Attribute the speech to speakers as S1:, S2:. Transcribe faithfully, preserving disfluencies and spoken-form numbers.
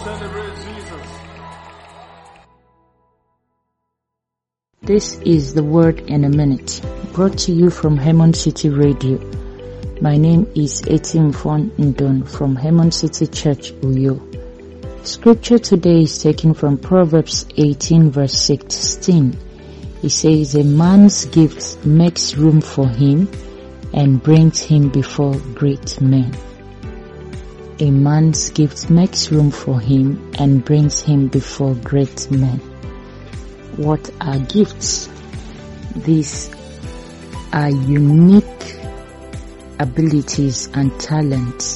S1: celebrate Jesus.
S2: This is the Word in a Minute, brought to you from Hemon City Radio. My name is Etim Fon Ndon from Hemon City Church, Uyo. Scripture today is taken from Proverbs eighteen verse sixteen. It says, a man's gift makes room for him and brings him before great men. A man's gift makes room for him and brings him before great men. What are gifts? These are unique abilities and talents